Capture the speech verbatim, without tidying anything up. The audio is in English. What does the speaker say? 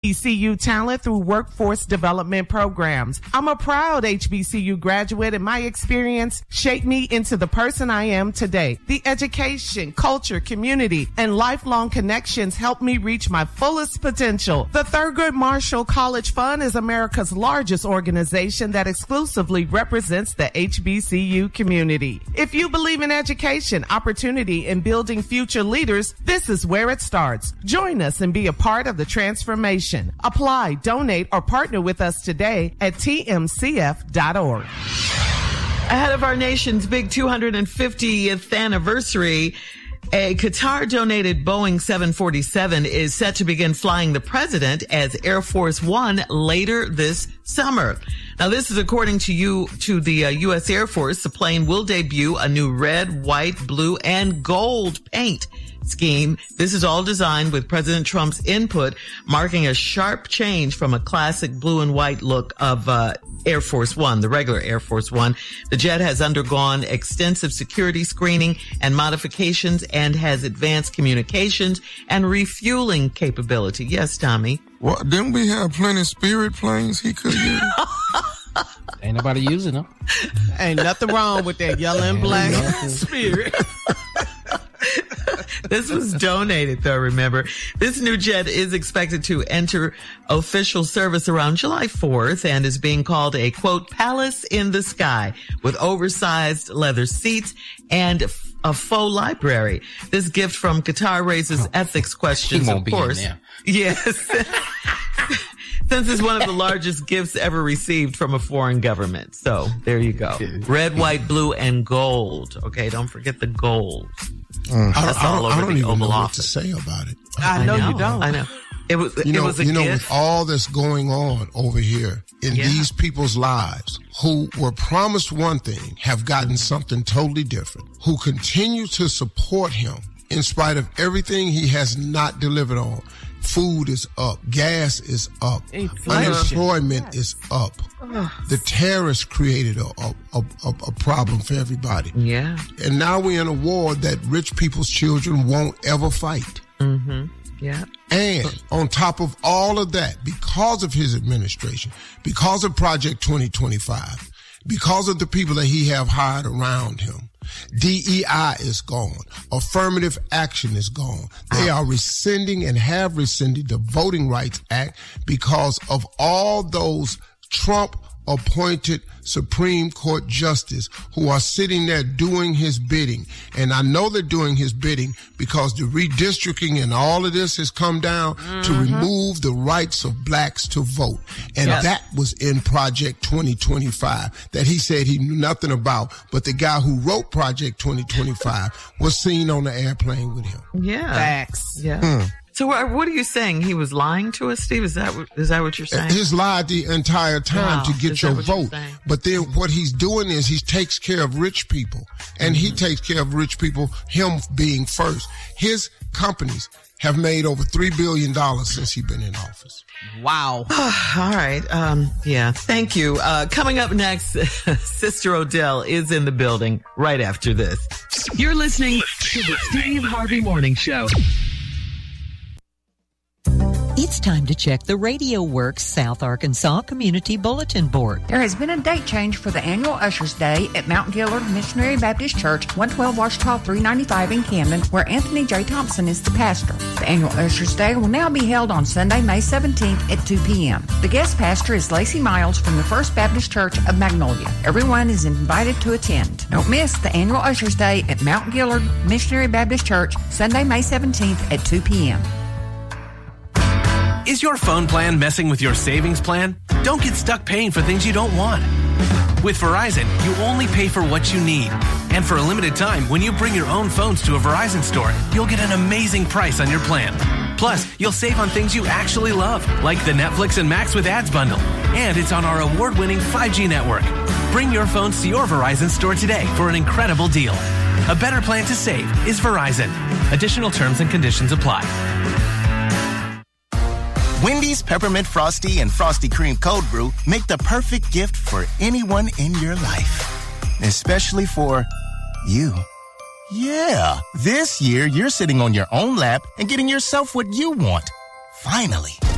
B C U talent through workforce development programs. I'm a proud H B C U graduate, and my experience shaped me into the person I am today. The education, culture, community, and lifelong connections helped me reach my fullest potential. The Thurgood Marshall College Fund is America's largest organization that exclusively represents the H B C U community. If you believe in education, opportunity, and building future leaders, this is where it starts. Join us and be a part of the transformation. Apply, donate, or partner with us today at T M C F dot org. Ahead of our nation's big two hundred fiftieth anniversary, a Qatar-donated Boeing seven forty-seven is set to begin flying the president as Air Force One later this summer. Now, this is according to you to the uh, U S Air Force. The plane will debut a new red, white, blue, and gold paint scheme. This is all designed with President Trump's input, marking a sharp change from a classic blue and white look of uh, Air Force One, the regular Air Force One. The jet has undergone extensive security screening and modifications and has advanced communications and refueling capability. Yes, Tommy? Well, didn't we have plenty of Spirit planes he could use? Ain't nobody using them. Ain't nothing wrong with that yellow and black Spirit. This was donated, though, remember. This new jet is expected to enter official service around July fourth and is being called a, quote, palace in the sky with oversized leather seats and a faux library. This gift from Qatar raises ethics questions, He won't of be course. in there. Yes. Since it's one of the largest gifts ever received from a foreign government. So there you go. Red, white, blue, and gold. Okay, don't forget the gold. Mm. That's I, I, all don't, over I don't the even Oval know what Office. to say about it. I know, I know you don't. I know. It was, You know, it was a you know, gift. with all that's going on over here in Yeah. these people's lives who were promised one thing, have gotten something totally different, who continue to support him in spite of everything he has not delivered on. Food is up. Gas is up. Inflation. Unemployment is up. The terrorists created a, a, a, a problem for everybody. Yeah. And now we're in a war that rich people's children won't ever fight. Mm-hmm. Yeah. And on top of all of that, because of his administration, because of Project twenty twenty-five, because of the people that he have hired around him, D E I is gone. Affirmative action is gone. They are rescinding and have rescinded the Voting Rights Act because of all those Trump appointed Supreme Court justice who are sitting there doing his bidding. And I know they're doing his bidding because the redistricting and all of this has come down mm-hmm. to remove the rights of blacks to vote. And yes. that was in Project twenty twenty-five that he said he knew nothing about. But the guy who wrote Project twenty twenty-five was seen on the airplane with him. Yeah. Facts. Yeah. Mm. So what are you saying? He was lying to us, Steve? Is that, is that what you're saying? He's lied the entire time wow. to get is your vote. But then what he's doing is he takes care of rich people. And mm-hmm. he takes care of rich people, him being first. His companies have made over three billion dollars since he's been in office. Wow. All right. Um, yeah. Thank you. Uh, coming up next, Sister Odell is in the building right after this. You're listening to the Steve Harvey Morning Show. It's time to check the Radio Works South Arkansas Community Bulletin Board. There has been a date change for the annual Ushers Day at Mount Gillard Missionary Baptist Church, one twelve Washita three ninety-five in Camden, where Anthony J. Thompson is the pastor. The annual Ushers Day will now be held on Sunday, May seventeenth at two p.m. The guest pastor is Lacey Miles from the First Baptist Church of Magnolia. Everyone is invited to attend. Don't miss the annual Ushers Day at Mount Gillard Missionary Baptist Church, Sunday, May seventeenth at two p.m. Is your phone plan messing with your savings plan? Don't get stuck paying for things you don't want. With Verizon, you only pay for what you need. And for a limited time, when you bring your own phones to a Verizon store, you'll get an amazing price on your plan. Plus, you'll save on things you actually love, like the Netflix and Max with Ads bundle. And it's on our award-winning five G network. Bring your phones to your Verizon store today for an incredible deal. A better plan to save is Verizon. Additional terms and conditions apply. Wendy's Peppermint Frosty and Frosty Cream Cold Brew make the perfect gift for anyone in your life. Especially for you. Yeah, this year you're sitting on your own lap and getting yourself what you want. Finally.